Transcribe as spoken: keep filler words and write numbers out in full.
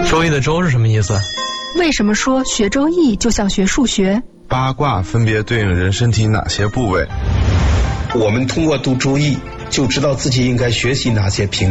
周易的周是什么意思？ 为什么说学周易就像学数学？ 八卦分别对应人身体哪些部位？ 我们通过读周易就知道自己应该学习哪些平